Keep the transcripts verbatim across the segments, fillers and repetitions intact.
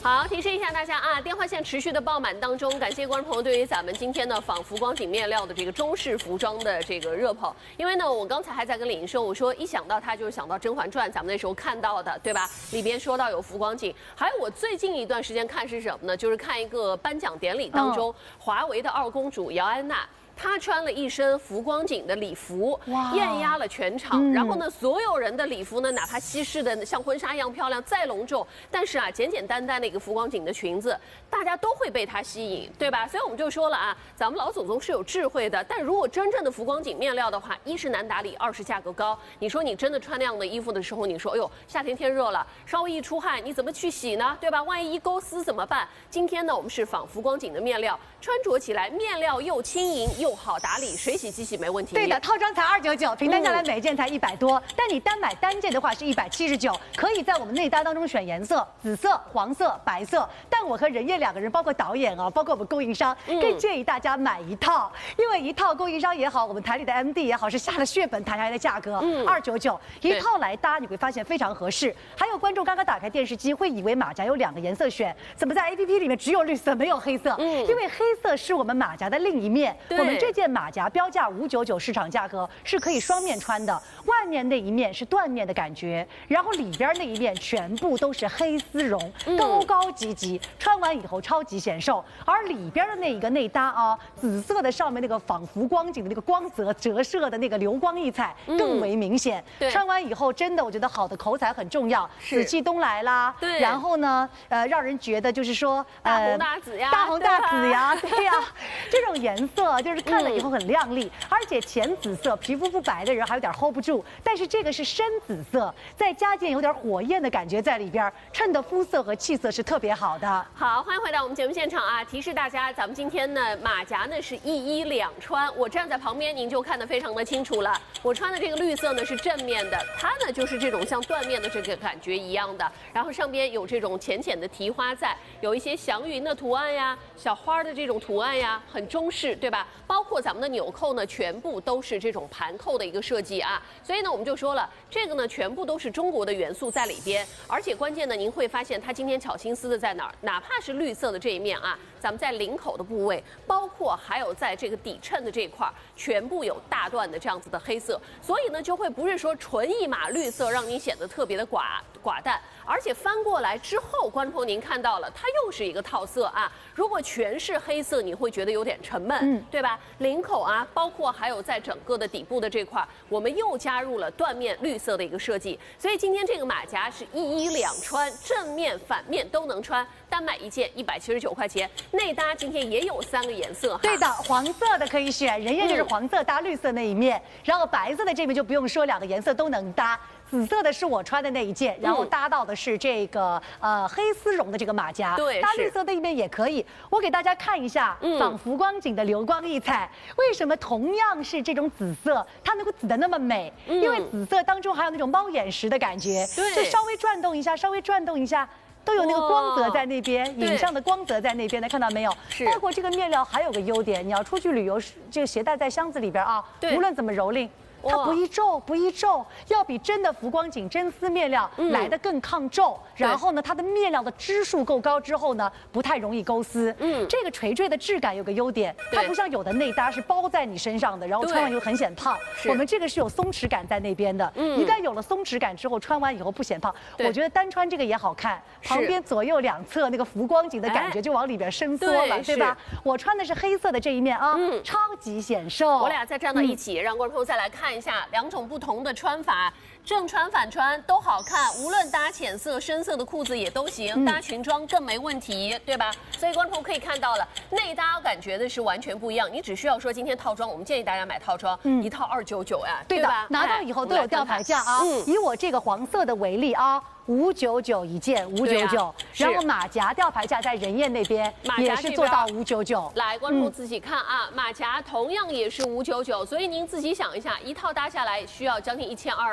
好，提示一下大家啊，电话线持续的爆满当中，感谢观众朋友对于咱们今天的仿浮光景面料的这个中式服装的这个热捧。因为呢，我刚才还在跟李莹说，我说一想到它就是想到《甄嬛传》，咱们那时候看到的，对吧？里边说到有浮光景，还有我最近一段时间看是什么呢？就是看一个颁奖典礼当中，华为的二公主姚安娜。 她穿了一身浮光景的礼服，艳压了全场。嗯、然后呢，所有人的礼服呢，哪怕西式的像婚纱一样漂亮，再隆重，但是啊，简简单单的一个浮光景的裙子，大家都会被它吸引，对吧？所以我们就说了啊，咱们老祖宗是有智慧的。但如果真正的浮光景面料的话，一是难打理，二是价格高。你说你真的穿那样的衣服的时候，你说，哎呦，夏天天热了，稍微一出汗，你怎么去洗呢？对吧？万一一勾丝怎么办？今天呢，我们是仿浮光景的面料，穿着起来面料又轻盈又。 又好打理，水洗机洗没问题。 对的，套装才二九九，平单下来每件才一百多，但你单买单件的话是一百七十九，可以在我们内搭当中选颜色，紫色、黄色、白色。但我和任烨两个人，包括导演啊，包括我们供应商，更建议大家买一套，因为一套供应商也好，我们台里的 M D 也好，是下了血本谈下来的价格，二九九一套来搭，你会发现非常合适。还有观众刚刚打开电视机，会以为马甲有两个颜色选，怎么在 A P P 里面只有绿色没有黑色？嗯，因为黑色是我们马甲的另一面，我们。 这件马甲标价五九九，市场价格是可以双面穿的，外面那一面是缎面的感觉，然后里边那一面全部都是黑丝绒，高高级级，穿完以后超级显瘦。而里边的那一个内搭啊，紫色的上面那个仿浮光景的那个光泽折射的那个流光溢彩更为明显。穿完以后真的，我觉得好的口彩很重要，紫气东来啦。对，然后呢，呃，让人觉得就是说， 大红大紫呀， 大红大紫呀，对呀，这种颜色就是。 看了以后很亮丽，而且浅紫色皮肤不白的人还有点 hold 不住，但是这个是深紫色，再加件有点火焰的感觉在里边，衬的肤色和气色是特别好的。 好，欢迎回到我们节目现场啊！提示大家，咱们今天呢马甲呢是一衣两穿，我站在旁边您就看得非常的清楚了。我穿的这个绿色呢是正面的，它呢就是这种像缎面的这个感觉一样的，然后上边有这种浅浅的提花在，有一些祥云的图案呀、小花的这种图案呀，很中式，对吧？包括咱们的纽扣呢，全部都是这种盘扣的一个设计啊，所以呢，我们就说了，这个呢，全部都是中国的元素在里边，而且关键呢，您会发现它今天巧心思的在哪儿？哪怕是绿色的这一面啊，咱们在领口的部位，包括还有在这个底衬的这一块，全部有大段的这样子的黑色，所以呢，就会不是说纯一码绿色让你显得特别的寡寡淡，而且翻过来之后，观众朋友您看到了，它又是一个套色啊。如果全是黑色，你会觉得有点沉闷，嗯，对吧？领口啊，包括还有在整个的底部的这块，我们又加入了缎面绿色的一个设计，所以今天这个马甲是一衣两穿，正面反面都能穿，单买一件一百七十九块钱。内搭今天也有三个颜色， 对的，黄色的可以选，人家就是黄色搭绿色那一面，嗯、然后白色的这边就不用说，两个颜色都能搭。 紫色的是我穿的那一件，然后搭到的是这个呃黑丝绒的这个马甲，对，搭绿色的一面也可以。我给大家看一下仿浮光景的流光溢彩，为什么同样是这种紫色，它能够紫得那么美？因为紫色当中还有那种猫眼石的感觉，对，就稍微转动一下，稍微转动一下。 都有那个光泽在那边，影像的光泽在那边，能看到没有？是。包括这个面料还有个优点，你要出去旅游，这个携带在箱子里边啊，无论怎么蹂躏。 它不易皱，不易皱，要比真的浮光景真丝面料来的更抗皱。嗯、然后呢，它的面料的支数够高之后呢，不太容易勾丝。嗯，这个垂坠的质感有个优点，它不像有的内搭是包在你身上的，然后穿完以后很显胖。我们这个是有松弛感在那边的。嗯，一旦有了松弛感之后，穿完以后不显胖。我觉得单穿这个也好看，旁边左右两侧那个浮光景的感觉就往里边伸缩了，哎、对, 对吧？我穿的是黑色的这一面啊，嗯、超级显瘦。 我俩再站到一起，嗯、让观众朋友再来看。 看一下两种不同的穿法，正穿反穿都好看，无论搭浅色、深色的裤子也都行，嗯、搭裙装更没问题，对吧？所以观众朋友可以看到了，内搭感觉的是完全不一样。你只需要说今天套装，我们建议大家买套装，嗯、一套二九九呀， 对吧？拿到以后都有吊牌价啊。嗯、以我这个黄色的为例啊。 五九九一件，五九九，然后马甲吊牌价在人燕那边也是做到五九九。 来，观众自己看啊，马甲同样也是五九九，所以您自己想一下，一套搭下来需要将近一千二了。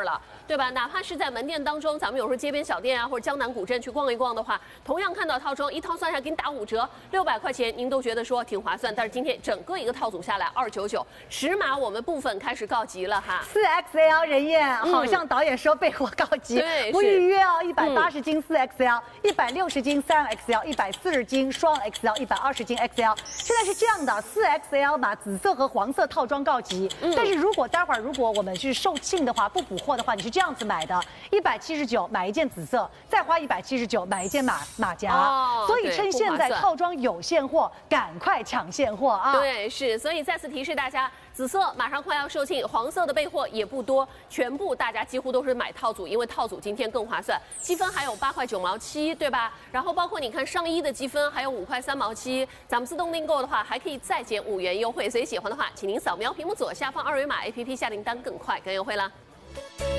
对吧？哪怕是在门店当中，咱们有时候街边小店啊，或者江南古镇去逛一逛的话，同样看到套装一套算下给你打五折，六百块钱您都觉得说挺划算。但是今天整个一个套组下来二九九，尺码我们部分开始告急了哈。 四 X L 人燕，好像导演说被我告急， 对， 不预约哦，一百八十斤四 X L， 一百六十斤三 X L， 一百四十斤双 X L， 一百二十斤 X L。现在是这样的，四 X L 把紫色和黄色套装告急，嗯、但是如果待会儿如果我们是售罄的话，不补货的话，你是这样子买的，一百七十九买一件紫色，再花一百七十九买一件马马甲，哦、所以趁现在套装有现货，赶快抢现货啊！ 对，是，所以再次提示大家，紫色马上快要售罄，黄色的备货也不多，全部大家几乎都是买套组，因为套组今天更划算，积分还有八块九毛七，对吧？然后包括你看上衣的积分还有五块三毛七，咱们自动订购的话还可以再减五元优惠，所以喜欢的话，请您扫描屏幕左下方二维码 A P P 下订单更快更优惠啦。